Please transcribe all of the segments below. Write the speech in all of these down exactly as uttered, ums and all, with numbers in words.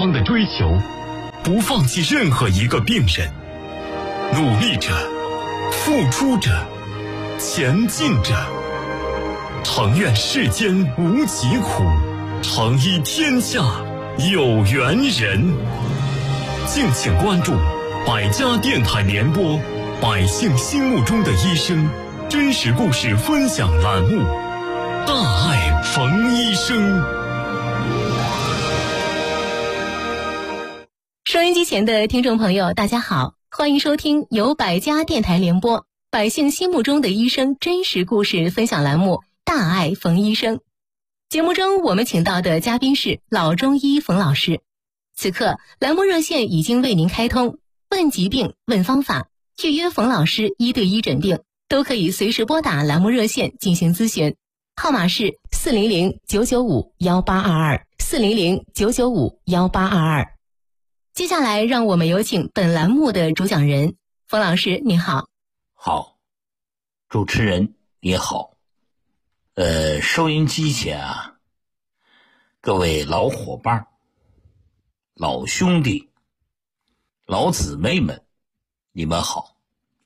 方的追求，不放弃任何一个病人，努力着，付出着，前进着。诚愿世间无疾苦，诚医天下有缘人。敬请关注百家电台联播百姓心目中的医生真实故事分享栏目，大爱冯医生。 收音机前的听众朋友大家好，欢迎收听由百家电台联播百姓心目中的医生真实故事分享栏目，大爱冯医生。节目中我们请到的嘉宾是老中医冯老师。此刻栏目热线已经为您开通，问疾病问方法，预约冯老师一对一诊病，都可以随时拨打栏目热线进行咨询，号码是四零零九九五幺八二二 四零零九九五幺八二二。接下来让我们有请本栏目的主讲人冯老师，你好。 好，主持人你好。呃，收音机前啊，各位老伙伴、老兄弟、老姊妹们，你们好。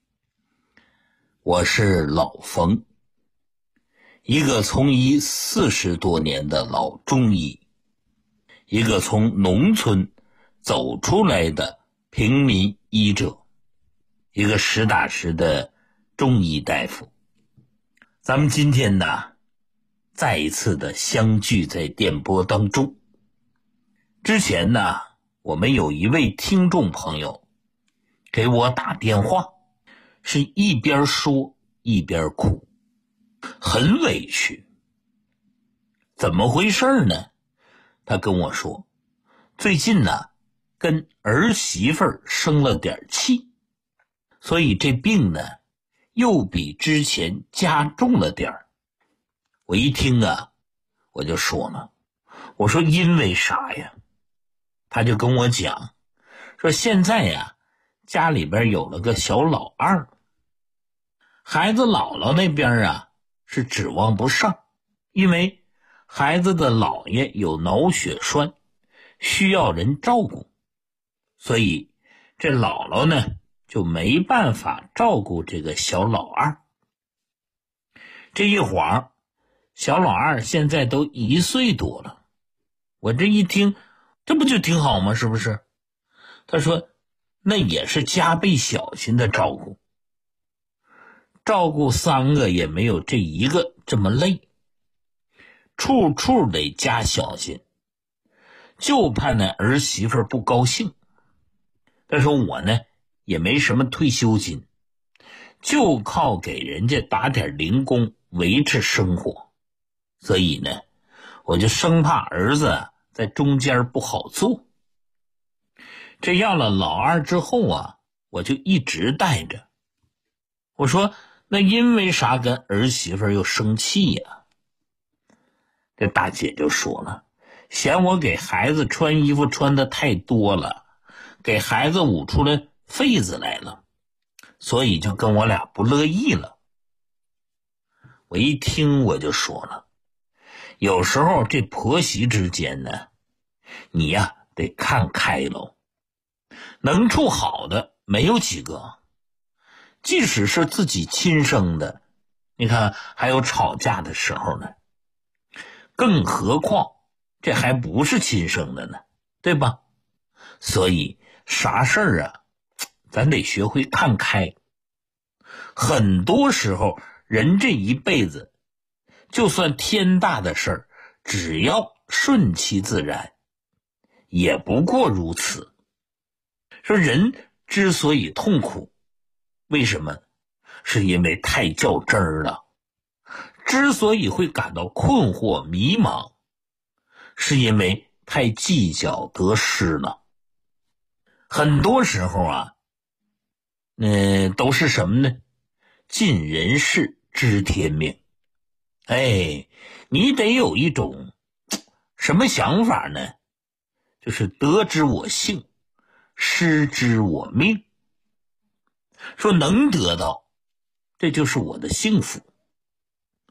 我是老冯，一个从医四十多年的老中医，一个从农村走出来的平民医者，一个实打实的中医大夫。咱们今天呢，再一次的相聚在电波当中。之前呢，我们有一位听众朋友给我打电话，是一边说一边哭，很委屈。怎么回事呢？他跟我说，最近呢，跟儿媳妇儿生了点气，所以这病呢，又比之前加重了点儿。我一听啊，我就说了，我说因为啥呀？他就跟我讲，说现在呀，家里边有了个小老二，孩子姥姥那边啊是指望不上，因为孩子的姥爷有脑血栓，需要人照顾，所以这姥姥呢就没办法照顾这个小老二。这一晃，小老二现在都一岁多了。我这一听，这不就挺好吗？是不是？他说那也是加倍小心的照顾，照顾三个也没有这一个这么累，处处得加小心，就怕那儿媳妇不高兴。他说我呢也没什么退休金，就靠给人家打点零工维持生活，所以呢我就生怕儿子在中间不好做。这要了老二之后啊，我就一直带着。我说那因为啥跟儿媳妇又生气呀？这大姐就说了，嫌我给孩子穿衣服穿的太多了，给孩子捂出来痱子来了，所以就跟我俩不乐意了。我一听我就说了，有时候这婆媳之间呢，你呀得看开喽，能处好的没有几个，即使是自己亲生的，你看还有吵架的时候呢，更何况这还不是亲生的呢，对吧？所以啥事儿啊，咱得学会看开。很多时候人这一辈子，就算天大的事儿，只要顺其自然，也不过如此。说人之所以痛苦，为什么？是因为太较真儿了。之所以会感到困惑迷茫，是因为太计较得失了。很多时候啊，嗯、呃，都是什么呢？尽人事知天命。哎，你得有一种什么想法呢？就是得之我幸，失之我命。说能得到，这就是我的幸福。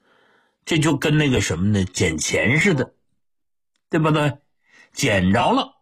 这就跟那个什么呢，捡钱似的，对不对？捡着了